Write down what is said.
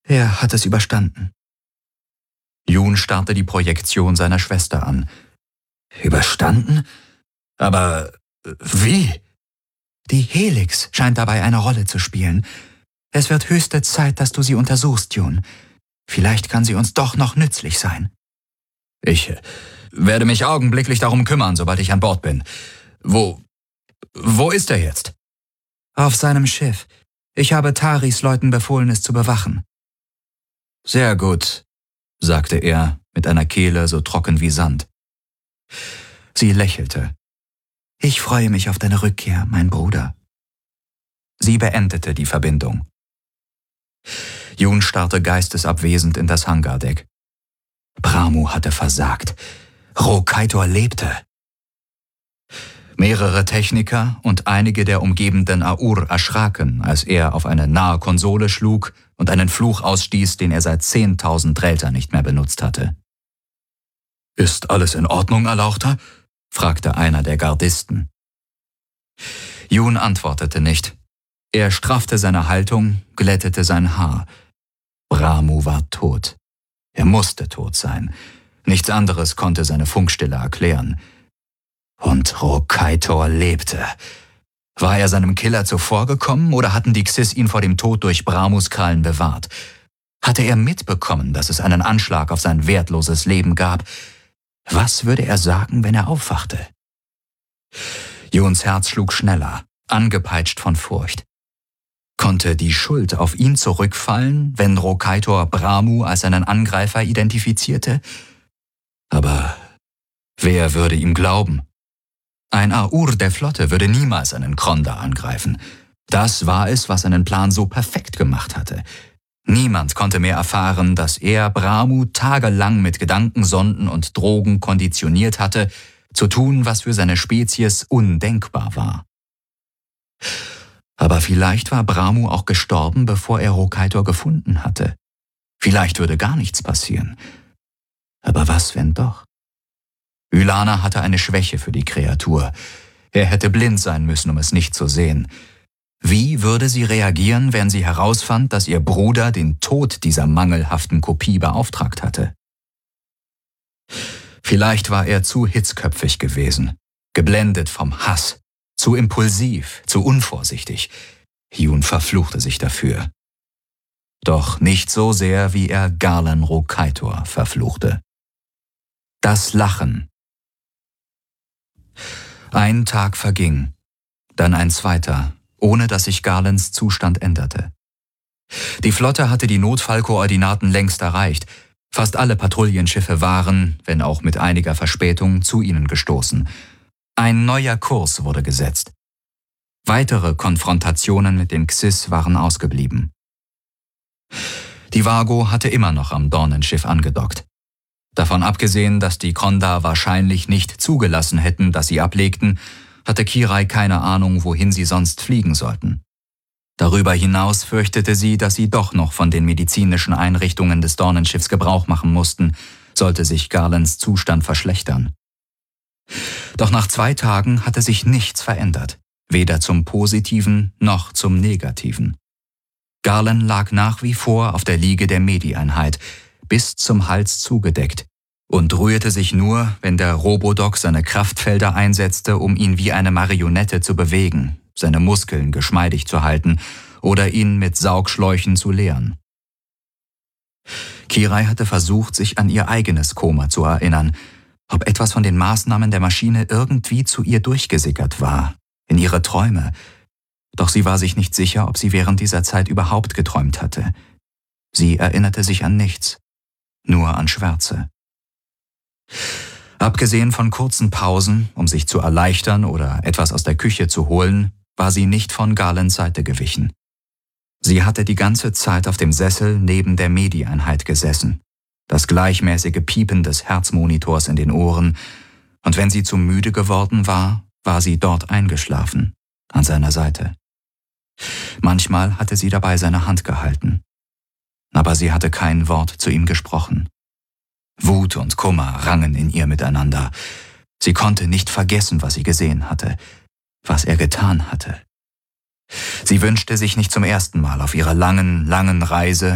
Er hat es überstanden. Jun starrte die Projektion seiner Schwester an. Überstanden? Aber wie? Die Helix scheint dabei eine Rolle zu spielen. Es wird höchste Zeit, dass du sie untersuchst, Jun. Vielleicht kann sie uns doch noch nützlich sein. Ich werde mich augenblicklich darum kümmern, sobald ich an Bord bin. Wo ist er jetzt? Auf seinem Schiff. Ich habe Taris Leuten befohlen, es zu bewachen. Sehr gut, sagte er mit einer Kehle so trocken wie Sand. Sie lächelte. Ich freue mich auf deine Rückkehr, mein Bruder. Sie beendete die Verbindung. Jun starrte geistesabwesend in das Hangardeck. Bramu hatte versagt. Rokaitor lebte. Mehrere Techniker und einige der umgebenden Aur erschraken, als er auf eine nahe Konsole schlug und einen Fluch ausstieß, den er seit 10.000 Relter nicht mehr benutzt hatte. »Ist alles in Ordnung, Erlauchter?« fragte einer der Gardisten. Jun antwortete nicht. Er straffte seine Haltung, glättete sein Haar. Bramu war tot. Er musste tot sein. Nichts anderes konnte seine Funkstille erklären. Und Rokaitor lebte. War er seinem Killer zuvorgekommen oder hatten die Xys ihn vor dem Tod durch Bramus Krallen bewahrt? Hatte er mitbekommen, dass es einen Anschlag auf sein wertloses Leben gab? Was würde er sagen, wenn er aufwachte? Juns Herz schlug schneller, angepeitscht von Furcht. Konnte die Schuld auf ihn zurückfallen, wenn Rokaitor Bramu als seinen Angreifer identifizierte? Aber wer würde ihm glauben? Ein Aur der Flotte würde niemals einen Kronda angreifen. Das war es, was seinen Plan so perfekt gemacht hatte. Niemand konnte mehr erfahren, dass er Bramu tagelang mit Gedankensonden und Drogen konditioniert hatte, zu tun, was für seine Spezies undenkbar war. Aber vielleicht war Bramu auch gestorben, bevor er Rokaitor gefunden hatte. Vielleicht würde gar nichts passieren. Aber was, wenn doch? Ylana hatte eine Schwäche für die Kreatur. Er hätte blind sein müssen, um es nicht zu sehen. Wie würde sie reagieren, wenn sie herausfand, dass ihr Bruder den Tod dieser mangelhaften Kopie beauftragt hatte? Vielleicht war er zu hitzköpfig gewesen, geblendet vom Hass, zu impulsiv, zu unvorsichtig. Jun verfluchte sich dafür. Doch nicht so sehr, wie er Garlan Rokaitor verfluchte. Das Lachen. Ein Tag verging, dann ein zweiter, ohne dass sich Garlands Zustand änderte. Die Flotte hatte die Notfallkoordinaten längst erreicht. Fast alle Patrouillenschiffe waren, wenn auch mit einiger Verspätung, zu ihnen gestoßen. Ein neuer Kurs wurde gesetzt. Weitere Konfrontationen mit den Xys waren ausgeblieben. Die Vago hatte immer noch am Dornenschiff angedockt. Davon abgesehen, dass die Kronda wahrscheinlich nicht zugelassen hätten, dass sie ablegten, hatte Kirai keine Ahnung, wohin sie sonst fliegen sollten. Darüber hinaus fürchtete sie, dass sie doch noch von den medizinischen Einrichtungen des Dornenschiffs Gebrauch machen mussten, sollte sich Garlands Zustand verschlechtern. Doch nach 2 Tagen hatte sich nichts verändert, weder zum Positiven noch zum Negativen. Garland lag nach wie vor auf der Liege der Medi-Einheit, bis zum Hals zugedeckt, und rührte sich nur, wenn der Robodoc seine Kraftfelder einsetzte, um ihn wie eine Marionette zu bewegen, seine Muskeln geschmeidig zu halten oder ihn mit Saugschläuchen zu leeren. Kirai hatte versucht, sich an ihr eigenes Koma zu erinnern, ob etwas von den Maßnahmen der Maschine irgendwie zu ihr durchgesickert war, in ihre Träume. Doch sie war sich nicht sicher, ob sie während dieser Zeit überhaupt geträumt hatte. Sie erinnerte sich an nichts, nur an Schwärze. Abgesehen von kurzen Pausen, um sich zu erleichtern oder etwas aus der Küche zu holen, war sie nicht von Garlands Seite gewichen. Sie hatte die ganze Zeit auf dem Sessel neben der Medi-Einheit gesessen, das gleichmäßige Piepen des Herzmonitors in den Ohren, und wenn sie zu müde geworden war, war sie dort eingeschlafen, an seiner Seite. Manchmal hatte sie dabei seine Hand gehalten, aber sie hatte kein Wort zu ihm gesprochen. Wut und Kummer rangen in ihr miteinander. Sie konnte nicht vergessen, was sie gesehen hatte, was er getan hatte. Sie wünschte sich nicht zum ersten Mal auf ihrer langen, langen Reise